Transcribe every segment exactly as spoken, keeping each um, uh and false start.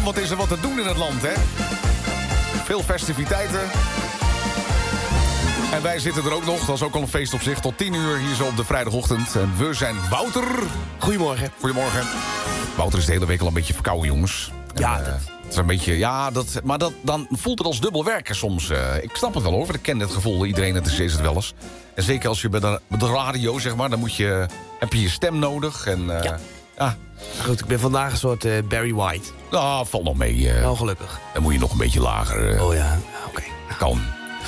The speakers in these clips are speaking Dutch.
Vanavond is er wat te doen in het land, hè? Veel festiviteiten. En wij zitten er ook nog. Dat is ook al een feest op zich. Tot tien uur hier zo op de vrijdagochtend. En we zijn Wouter. Goedemorgen. Goedemorgen. Wouter is de hele week al een beetje verkouden, jongens. Ja, en, uh, dat... Het is een beetje, ja, dat, maar dat, dan voelt het als dubbel werken soms. Uh, ik snap het wel hoor, ik ken dit gevoel. Iedereen het is, is het wel eens. En zeker als je bij de, bij de radio, zeg maar, dan moet je, heb je je stem nodig. En, uh, ja. ja. Goed, ik ben vandaag een soort uh, Barry White. Nou, valt nog mee. Uh, nou, gelukkig. Dan moet je nog een beetje lager. Uh, oh ja, oké. Okay. Kan.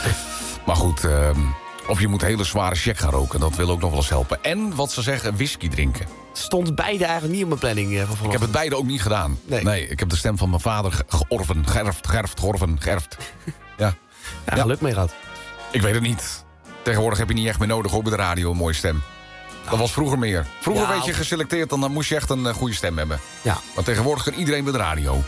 Maar goed, uh, of je moet een hele zware check gaan roken. Dat wil ook nog wel eens helpen. En, wat ze zeggen, whisky drinken. Stond beide eigenlijk niet op mijn planning uh, van vanochtend. Ik heb het beide ook niet gedaan. Nee. nee, ik heb de stem van mijn vader georven. Gerft, gerft, georven, gerft. Ja. Ja, geluk ja. mee gehad. Ik weet het niet. Tegenwoordig heb je niet echt meer nodig hoor, bij de radio, een mooie stem. Dat was vroeger meer. Vroeger ja, werd je geselecteerd, dan, dan moest je echt een uh, goede stem hebben. Ja. Maar tegenwoordig kan iedereen bij de radio.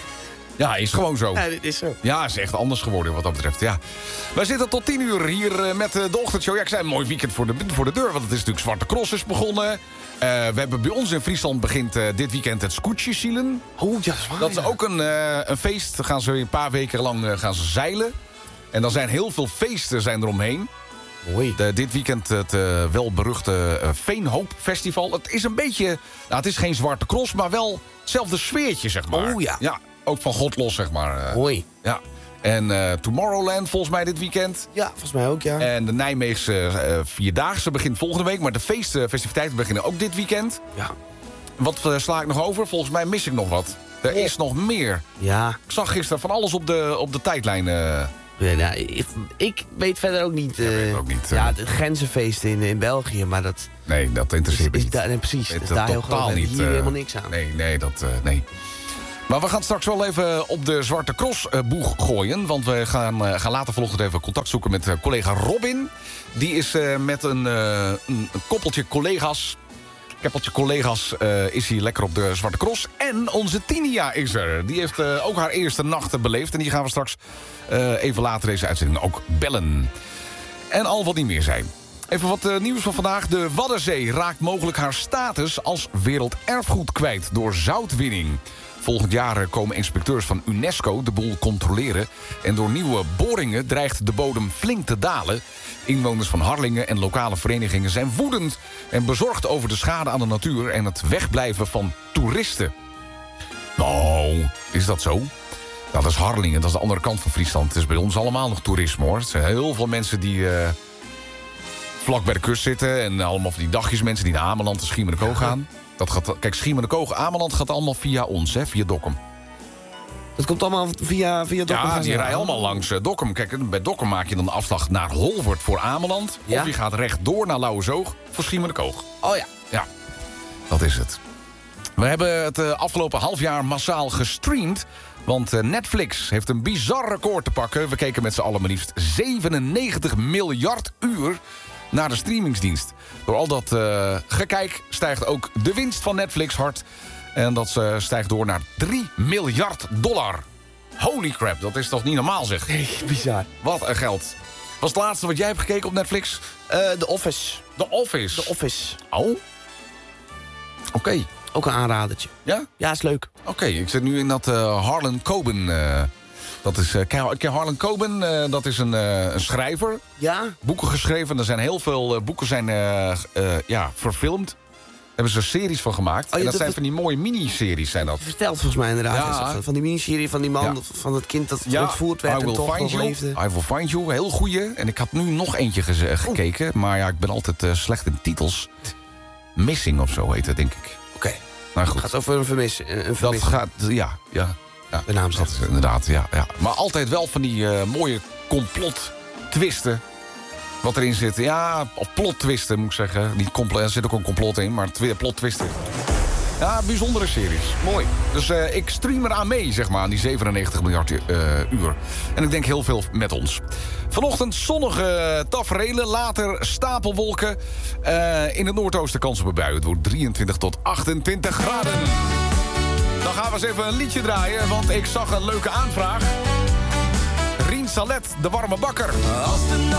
Ja, is gewoon zo. Ja, dit is zo. Ja, is echt anders geworden wat dat betreft, ja. Wij zitten tot tien uur hier uh, met uh, de ochtendshow. Ja, ik zei een mooi weekend voor de, voor de deur, want het is natuurlijk Zwarte Cross is begonnen. Uh, we hebben bij ons in Friesland begint uh, dit weekend het Scootjesielen. Oh, ja, dat is waar. Dat is ook een, uh, een feest. Dan gaan ze een paar weken lang uh, gaan ze zeilen. En dan zijn heel veel feesten zijn eromheen. Mooi. De, dit weekend het uh, welberuchte uh, Veenhoop Festival. Het is een beetje, nou, het is geen Zwarte Cross, maar wel hetzelfde sfeertje, zeg maar. Oh ja. Ja, ook van God los, zeg maar. Uh, Mooi. Ja. En uh, Tomorrowland volgens mij dit weekend. Ja, volgens mij ook, ja. En de Nijmeegse uh, Vierdaagse begint volgende week. Maar de feestfestiviteiten beginnen ook dit weekend. Ja. Wat uh, sla ik nog over? Volgens mij mis ik nog wat. Er oh. is nog meer. Ja. Ik zag gisteren van alles op de, op de tijdlijn. Uh... Ja, nou, ik, ik weet verder ook niet. Uh, ja, weet ook niet uh... ja, het grenzenfeest in, in België, maar dat... Nee, dat interesseert me is, niet. Is da, nee, precies, dat is dat daar heel totaal groot. niet. Hier uh, helemaal niks aan. Nee, nee, dat... Uh, nee. Maar we gaan straks wel even op de Zwarte Cross uh, boeg gooien. Want we gaan, uh, gaan later vanochtend even contact zoeken met uh, collega Robin. Die is uh, met een, uh, een, een koppeltje collega's... Keppeltje collega's uh, is hier lekker op de Zwarte Cross. En onze Tinia is er. Die heeft uh, ook haar eerste nachten beleefd. En die gaan we straks uh, even later deze uitzending ook bellen. En al wat niet meer zijn. Even wat uh, nieuws van vandaag. De Waddenzee raakt mogelijk haar status als werelderfgoed kwijt door zoutwinning. Volgend jaar komen inspecteurs van UNESCO de boel controleren. En door nieuwe boringen dreigt de bodem flink te dalen. Inwoners van Harlingen en lokale verenigingen zijn woedend en bezorgd over de schade aan de natuur en het wegblijven van toeristen. Nou, is dat zo? Nou, dat is Harlingen, dat is de andere kant van Friesland. Het is bij ons allemaal nog toerisme, hoor. Er zijn heel veel mensen die uh, vlak bij de kust zitten en allemaal van die dagjes mensen die naar Ameland en Schiermonnikoog gaan. Dat gaat, kijk, Schiermonnikoog, Ameland gaat allemaal via ons, hè, via Dokkum. Dat komt allemaal via, via Dokkum? Ja, die rijden allemaal langs uh, Dokkum. Kijk, bij Dokkum maak je dan de afslag naar Holwert voor Ameland. Ja? Of je gaat rechtdoor naar Lauwersoog voor Schiermonnikoog. Oh ja. Ja, dat is het. We hebben het uh, afgelopen half jaar massaal gestreamd. Want uh, Netflix heeft een bizar record te pakken. We keken met z'n allen maar liefst zevenennegentig miljard uur naar de streamingsdienst. Door al dat uh, gekijk stijgt ook de winst van Netflix hard. En dat uh, stijgt door naar drie miljard dollar. Holy crap, dat is toch niet normaal, zeg. Nee, bizar. Wat een geld. Wat is het laatste wat jij hebt gekeken op Netflix? Uh, The Office. The Office? The Office. Oh. Oké. Okay. Ook een aanradertje. Ja? Ja, is leuk. Oké, okay, ik zit nu in dat uh, Harlan Coben... Uh, dat is, uh, Harlan Coben, uh, dat is een, uh, een schrijver. Ja. Boeken geschreven. Er zijn heel veel uh, boeken zijn uh, uh, ja, verfilmd. Hebben ze series van gemaakt. Oh, en dat, dat zijn van die mooie miniseries zijn dat. Verteld volgens mij inderdaad. Ja. Van die miniserie van die man, ja. van het kind dat ja. ontvoerd werd en toch nog leefde. I Will Find You, heel goeie. En ik had nu nog eentje ge- gekeken. Oh. Maar ja, ik ben altijd uh, slecht in titels. Missing of zo heet het, denk ik. Oké. Okay. Nou goed. Het gaat over een vermis. Een vermis. Dat gaat, ja, ja. ja. De naam zegt het. Inderdaad, ja, ja. Maar altijd wel van die uh, mooie complot twisten. Wat erin zit. Ja, of plot twisten moet ik zeggen. Niet complot, er zit ook een complot in, maar plot twisten. Ja, bijzondere series. Mooi. Dus uh, ik stream eraan mee, zeg maar, aan die zevenennegentig miljard uh, uur. En ik denk heel veel met ons. Vanochtend zonnige taferelen, later stapelwolken. Uh, in het noordoosten kans op een bui. Het wordt drieëntwintig tot achtentwintig graden. Dan gaan we eens even een liedje draaien, want ik zag een leuke aanvraag. Rien Salet, de warme bakker. Als de